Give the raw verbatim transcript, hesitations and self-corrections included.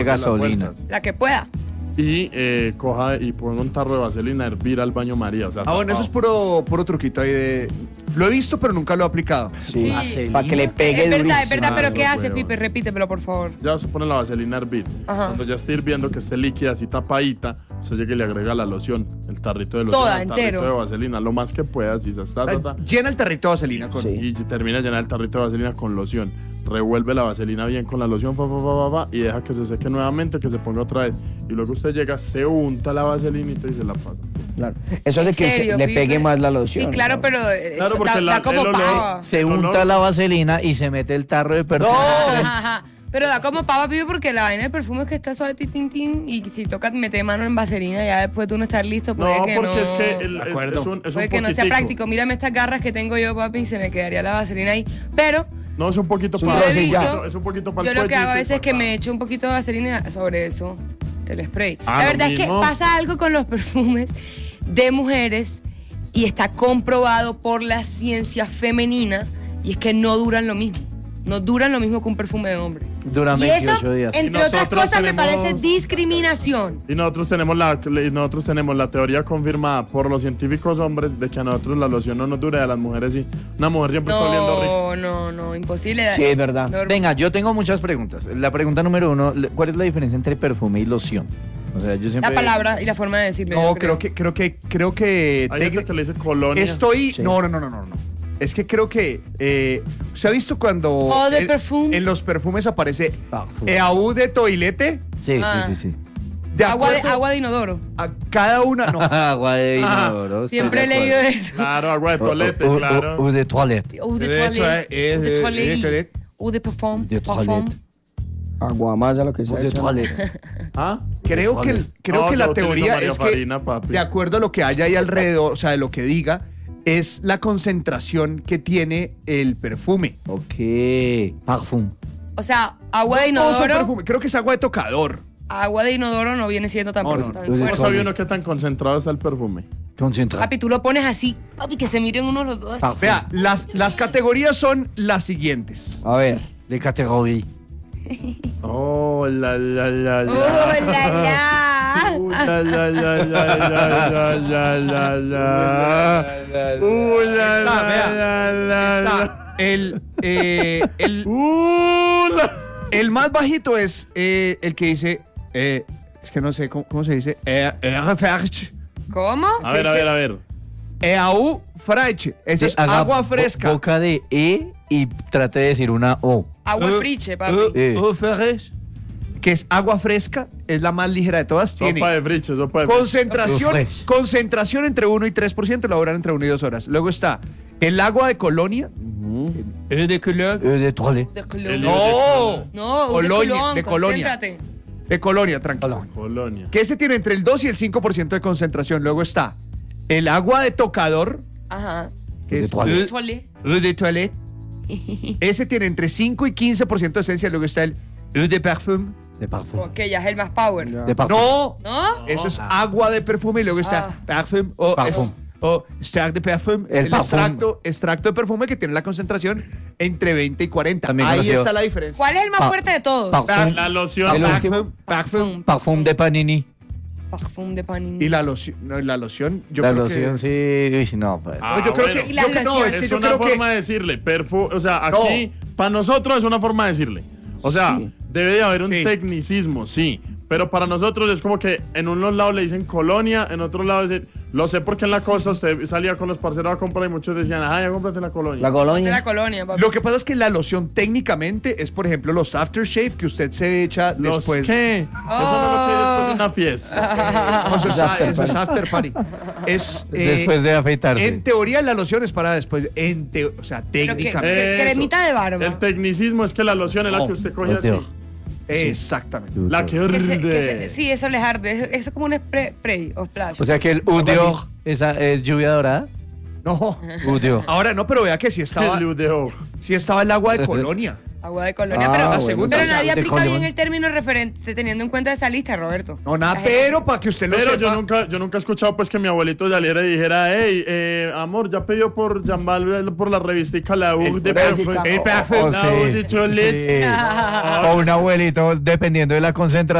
gasolina. La que pueda. Y eh, coja y ponga un tarro de vaselina a hervir al baño María. O sea, ah, bueno, eso es puro, puro truquito ahí de... Lo he visto, pero nunca lo he aplicado. Sí, Sí. para que le pegue Es verdad, durísimo. es verdad, pero Ah, ¿qué no, hace, huevón. Pipe? Repítemelo, por favor. Ya se pone la vaselina a hervir. Ajá. Cuando ya esté hirviendo, que esté líquida, así tapadita, usted llega y le agrega la loción, el tarrito de loción, Toda, el tarrito entero. de vaselina, lo más que puedas, y ya está, O sea, ta, ta. llena el tarrito de vaselina con... Sí. Y termina de llenar el tarrito de vaselina con loción. Revuelve la vaselina bien con la loción, fa, fa, fa, fa, fa, y deja que se seque nuevamente, que se ponga otra vez. Y luego usted llega, se unta la vaselinita y se la pasa. Claro. Eso hace ¿En que se- serio, le Pipe? pegue más la loción. Sí, claro, ¿no? pero eso Claro, porque da, la- da como el olor- pava. Se El olor- unta la vaselina y se mete el tarro de perfume. Ajá. Pero da como pava, Pipe, porque la vaina del perfume es que está suave, tin, tin, tin, y si toca meter mano en vaselina, ya después tú no estar listo, puede No, que porque no... es que el- De es, acuerdo. es un, es puede un que no sea poquitico. práctico. Mírame estas garras que tengo yo, papi, y se me quedaría la vaselina ahí. Pero No, es un poquito Sí, para lo he es un visto. poquito- es un poquito para yo el lo que hago a cuellito y veces es para que acá. me echo un poquito de vaselina sobre eso, el spray. Ah, la lo verdad es que mismo. pasa algo con los perfumes de mujeres y está comprobado por la ciencia femenina y es que no duran lo mismo. No duran lo mismo que un perfume de hombre. Duran y veintiocho eso, días. entre Y otras nosotros cosas, me tenemos- parece discriminación. Y nosotros tenemos la y nosotros tenemos la teoría confirmada por los científicos hombres de que a nosotros la loción no nos dura y a las mujeres sí. Una mujer siempre está oliendo rico. No, no, no, imposible. Sí, es verdad. No, Venga, yo tengo muchas preguntas. La pregunta número uno, ¿cuál es la diferencia entre perfume y loción? O sea, yo siempre... la palabra y la forma de decirlo. No, yo creo que, creo que, creo que... Hay tec- gente que le dice colonia. Estoy... Sí. No, no, no, no, no, no. Es que creo que... Eh, ¿se ha visto cuando... Oh, de en, perfume. en los perfumes aparece Parfume. Eau de toilette? Sí, Ah. sí, sí, sí. De Agua de, acuerdo agua de inodoro. a cada una... No. Agua de Ah, inodoro. estoy Siempre he de leído acuerdo. eso. Claro, agua de O- tolete, o- o- claro. O de toilette. Eau de De toilette. toilette, es Eau de de- de toilette. toilette. Eau de perfume. De Parfum. toilette. Aguamaya, lo que O sea. de toilette. ¿Ah? Creo que, creo No, que yo la utilizo teoría María es que, Farina, papi. de acuerdo a lo que haya ahí alrededor, o sea, de lo que diga, es la concentración que tiene el perfume. Ok. Parfum. O sea, agua de No todos son inodoro. perfume, creo que es agua de tocador. Agua de inodoro no viene siendo tan, No, no, tan no. ¿Cómo fuerte. sabe uno qué tan concentrado está el perfume? Concentrado. Papi, tú lo pones así, papi, que se miren uno los dos. Parfum. Vea, las, las categorías son las siguientes. A ver. De categoría. Oh, la, la, la, la. ¡Hola, Uh, ya! la, la, la, la, la, la, la, la. Uh, la, Está, la, vea, la, la, la. Está el, eh, el, Uh, la. el más bajito es eh, el que dice, eh, es que no sé cómo, cómo se dice, eh, eh, referche. ¿Cómo? A ver, a ver, a ver. Eau fraiche. Eso es Haga agua bo- fresca. Boca de E y trate de decir una O. Agua Eh, friche, papi. eh, Eh. eau fraîche, que es agua fresca, es la más ligera de todas. Tiene Sopa de friche, sopa de friche. concentración, Fresh. concentración entre uno y tres por ciento, la duran entre una y dos horas. Luego está el agua de colonia. Eh, de colonia. E de toilette. De Cologne. El- No, No, de Colonia, Cologne, de colonia. concéntrate. de colonia, tranquilo. Colonia. Que ese tiene entre el dos y el cinco por ciento de concentración. Luego está el agua de tocador, Ajá. que De es toilette. eau- Toilette. eau de toilette. Ese tiene entre cinco y quince por ciento de esencia. Luego está el eau de parfum. De parfum. Ok, ya es el más power. De parfum. No, ¿No? eso es agua de perfume. Y luego está Ah. parfum o, Parfum. es- o extract de perfume. El El, parfum. extracto, extracto de perfume que tiene la concentración entre veinte y cuarenta. También Ahí conocido. está la diferencia. ¿Cuál es el más Pa- fuerte de todos? pa- La, la loción. El Parfum, último. parfum. Parfum de panini. Parfum de panini. Y la loción, no, la loción, yo La creo loción, que... sí. Uy, sí, no, pues. Ah, No, yo creo bueno. que, Y yo las que- no, lociones. es que Es yo una creo forma que de decirle, perfume, o sea, aquí, para nosotros es una forma de decirle. O sea, Sí. debe de haber un Sí. tecnicismo, sí. Pero para nosotros es como que en unos lados le dicen colonia, en otros lados dicen, lo sé porque en la costa usted salía con los parceros a comprar y muchos decían, ah, ya cómprate la colonia. La De colonia. la colonia, papi. lo que pasa es que la loción técnicamente es, por ejemplo, los aftershave que usted se echa ¿Los después. qué? Eso no lo que después de una fiesta. No, eso es, After eso es party. after party. Es, eh, Después de afeitarse. En teoría la loción es para después. En te- o sea, Pero que- técnicamente. que- cremita de barba. El tecnicismo es que la loción es la Oh, que usted coge oh, así. Dios. Exactamente. La que Que se- que arde. se- sí, eso les arde. Eso es como un spray, spray o splash. O sea que el Udior esa es lluvia dorada. No. Udior. Ahora no, pero vea que si estaba, El de ojo. si estaba el agua de colonia. Agua de colonia, Ah, pero, bueno, segunda, pero o sea, nadie de aplica colonia. bien el término referente teniendo en cuenta esa lista, Roberto. No, nada, La gente- pero para que usted lo Pero sepa. yo nunca, yo nunca he escuchado pues que mi abuelito saliera y dijera, hey, eh, amor, ya pidió por llamar por la revistica la U de Bélgica. perfume. El La perfume. U de Cholet. Sí. O un abuelito, dependiendo de la concentración